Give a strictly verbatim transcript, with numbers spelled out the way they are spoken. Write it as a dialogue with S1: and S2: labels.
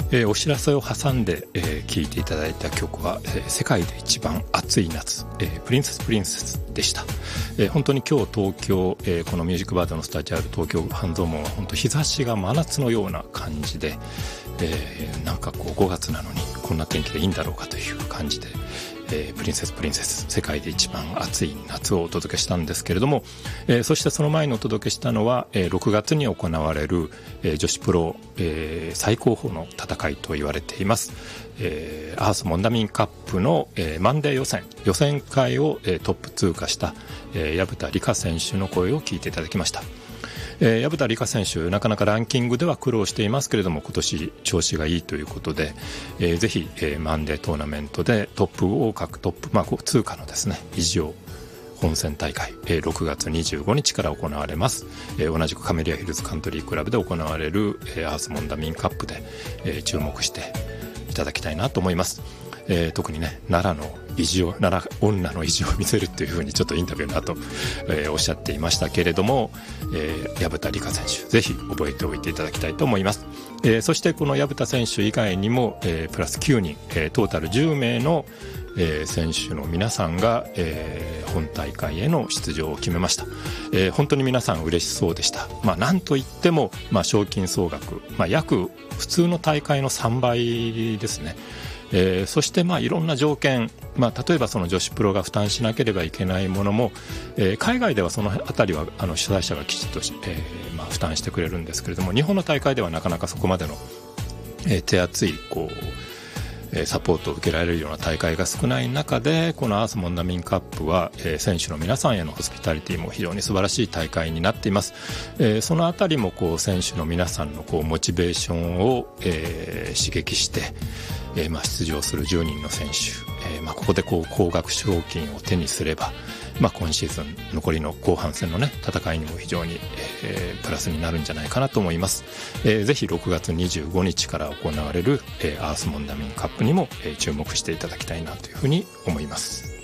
S1: えー、お知らせを挟んで、えー、聴いていただいた曲は、えー、世界で一番暑い夏、えー、プリンセスプリンセスでした。えー、本当に今日東京、えー、このミュージックバードのスタジオある東京半蔵門は本当日差しが真夏のような感じで、えー、なんかこうごがつなのにこんな天気でいいんだろうかという感じで、えー、プリンセスプリンセス世界で一番暑い夏をお届けしたんですけれども、えー、そしてその前にお届けしたのは、えー、ろくがつに行われる、えー、女子プロ、えー、最高峰の戦いと言われています、えー、アースモンダミンカップの、えー、マンデー予選予選会を、えー、トップ通過した、えー、薮田理香選手の声を聞いていただきました。えー、薮田理香選手なかなかランキングでは苦労していますけれども今年調子がいいということで、えー、ぜひ、えー、マンデートーナメントでトップを獲得、まあ、通過のですね以上本戦大会、えー、ろくがつにじゅうごにちから行われます、えー、同じくカメリアヒルズカントリークラブで行われる、えー、アースモンダミンカップで、えー、注目していただきたいなと思います。えー、特にね奈良の意地を奈良女の意地を見せるっていうふうにちょっとインタビューの後、えー、おっしゃっていましたけれども、えー、薮田理香選手ぜひ覚えておいていただきたいと思います。えー、そしてこの薮田選手以外にも、えー、プラスきゅうにん、えー、トータルじゅうめいの、えー、選手の皆さんが、えー、本大会への出場を決めました。えー、本当に皆さん嬉しそうでした。まあ、なんといっても、まあ、賞金総額、まあ、約普通の大会のさんばいですね。えー、そしてまあいろんな条件、まあ、例えばその女子プロが負担しなければいけないものも、えー、海外ではそのあたりはあの主催者がきちっと、えーまあ、負担してくれるんですけれども日本の大会ではなかなかそこまでの、えー、手厚いこう、えー、サポートを受けられるような大会が少ない中でこのアースモンダミンカップは、えー、選手の皆さんへのホスピタリティも非常に素晴らしい大会になっています。えー、そのあたりもこう選手の皆さんのこうモチベーションを、えー、刺激してえーまあ、出場するじゅうにんの選手、えーまあ、ここでこう高額賞金を手にすれば、まあ、今シーズン残りの後半戦の、ね、戦いにも非常に、えー、プラスになるんじゃないかなと思います。えー、ぜひろくがつにじゅうごにちから行われる、えー、アースモンダミンカップにも、えー、注目していただきたいなというふうに思います。